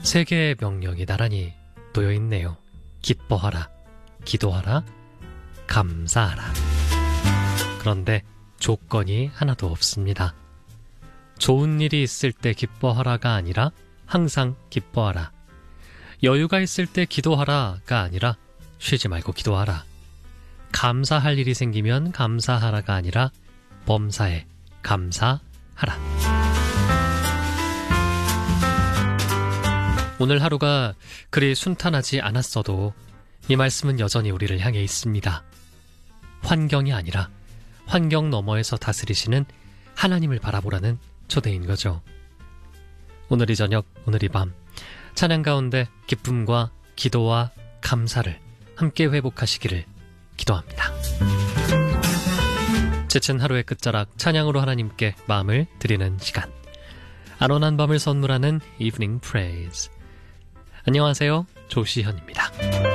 세 개의 명령이 나란히 놓여 있네요. 기뻐하라, 기도하라, 감사하라. 그런데 조건이 하나도 없습니다. 좋은 일이 있을 때 기뻐하라가 아니라 항상 기뻐하라. 여유가 있을 때 기도하라가 아니라 쉬지 말고 기도하라. 감사할 일이 생기면 감사하라가 아니라 범사에 감사하라. 오늘 하루가 그리 순탄하지 않았어도 이 말씀은 여전히 우리를 향해 있습니다. 환경이 아니라 환경 너머에서 다스리시는 하나님을 바라보라는 초대인 거죠. 오늘 이 저녁, 오늘 이 밤 찬양 가운데 기쁨과 기도와 감사를 함께 회복하시기를 기도합니다. 지친 하루의 끝자락 찬양으로 하나님께 마음을 드리는 시간, 안온한 밤을 선물하는 Evening Praise. 안녕하세요, 조시현입니다.